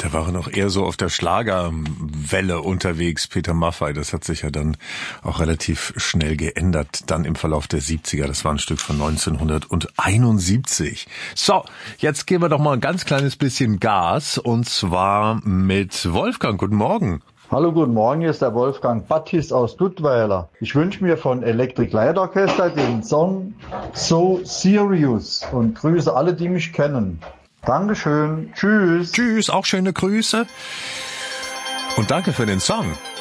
Da war er noch eher so auf der Schlagerwelle unterwegs, Peter Maffay. Das hat sich ja dann auch relativ schnell geändert, dann im Verlauf der 70er. Das war ein Stück von 1971. So, jetzt geben wir doch mal ein ganz kleines bisschen Gas, und zwar mit Wolfgang. Guten Morgen. Hallo, guten Morgen, hier ist der Wolfgang Baptist aus Duttweiler. Ich wünsche mir von Electric Light Orchestra den Song So Serious und grüße alle, die mich kennen. Dankeschön. Tschüss. Tschüss, auch schöne Grüße. Und danke für den Song.